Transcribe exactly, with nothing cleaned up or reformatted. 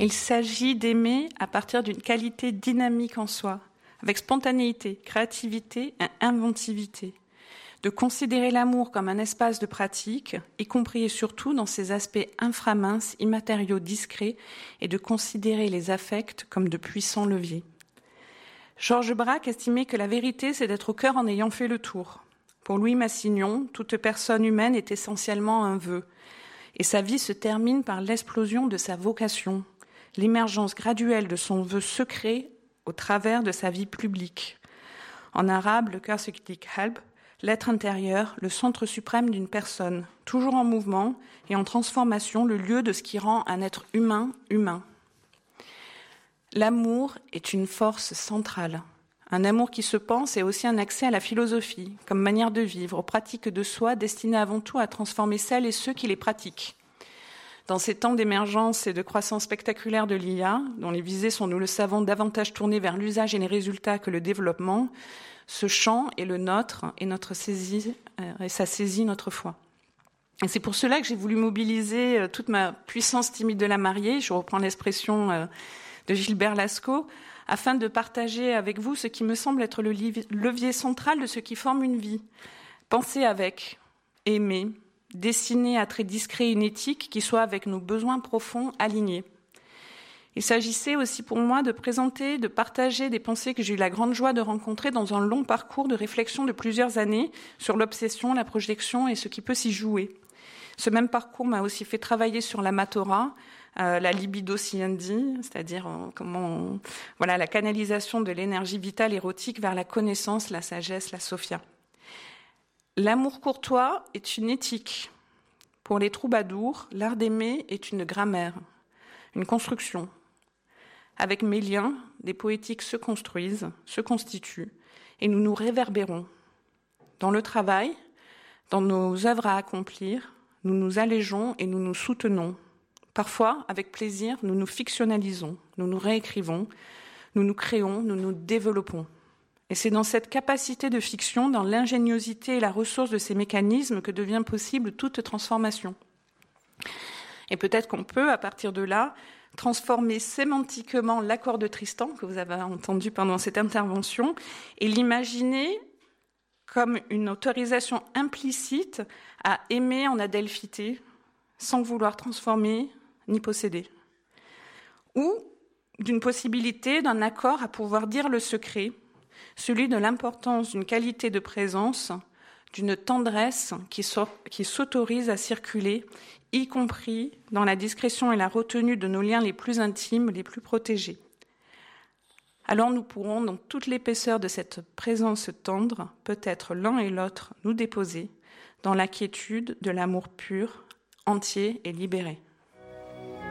Il s'agit d'aimer à partir d'une qualité dynamique en soi, avec spontanéité, créativité et inventivité. De considérer l'amour comme un espace de pratique, y compris et surtout dans ses aspects inframinces, immatériaux, discrets, et de considérer les affects comme de puissants leviers. Georges Braque estimait que la vérité, c'est d'être au cœur en ayant fait le tour. Pour Louis Massignon, toute personne humaine est essentiellement un vœu. Et sa vie se termine par l'explosion de sa vocation, l'émergence graduelle de son vœu secret au travers de sa vie publique. En arabe, le cœur signifie qalb, l'être intérieur, le centre suprême d'une personne, toujours en mouvement et en transformation, le lieu de ce qui rend un être humain humain. L'amour est une force centrale. Un amour qui se pense est aussi un accès à la philosophie, comme manière de vivre, aux pratiques de soi destinées avant tout à transformer celles et ceux qui les pratiquent. Dans ces temps d'émergence et de croissance spectaculaire de l'I A, dont les visées sont, nous le savons, davantage tournées vers l'usage et les résultats que le développement, ce champ est le nôtre et notre saisie, et ça saisit notre foi. Et c'est pour cela que j'ai voulu mobiliser toute ma puissance timide de la mariée, je reprends l'expression de Gilbert Lascaux, afin de partager avec vous ce qui me semble être le levier central de ce qui forme une vie. Penser avec, aimer, dessiner à traits discrets une éthique qui soit avec nos besoins profonds alignés. Il s'agissait aussi pour moi de présenter, de partager des pensées que j'ai eu la grande joie de rencontrer dans un long parcours de réflexion de plusieurs années sur l'obsession, la projection et ce qui peut s'y jouer. Ce même parcours m'a aussi fait travailler sur l'amatora, euh, la libido siendi, c'est-à-dire euh, comment on, voilà, la canalisation de l'énergie vitale érotique vers la connaissance, la sagesse, la sophia. L'amour courtois est une éthique. Pour les troubadours, l'art d'aimer est une grammaire, une construction. Avec mes liens, des poétiques se construisent, se constituent, et nous nous réverbérons. Dans le travail, dans nos œuvres à accomplir, nous nous allégeons et nous nous soutenons. Parfois, avec plaisir, nous nous fictionnalisons, nous nous réécrivons, nous nous créons, nous nous développons. Et c'est dans cette capacité de fiction, dans l'ingéniosité et la ressource de ces mécanismes que devient possible toute transformation. Et peut-être qu'on peut, à partir de là, transformer sémantiquement l'accord de Tristan, que vous avez entendu pendant cette intervention, et l'imaginer comme une autorisation implicite à aimer en adelphité, sans vouloir transformer ni posséder. Ou d'une possibilité d'un accord à pouvoir dire le secret, celui de l'importance d'une qualité de présence, d'une tendresse qui, so- qui s'autorise à circuler, y compris dans la discrétion et la retenue de nos liens les plus intimes, les plus protégés. Alors nous pourrons, dans toute l'épaisseur de cette présence tendre, peut-être l'un et l'autre nous déposer dans la quiétude de l'amour pur, entier et libéré.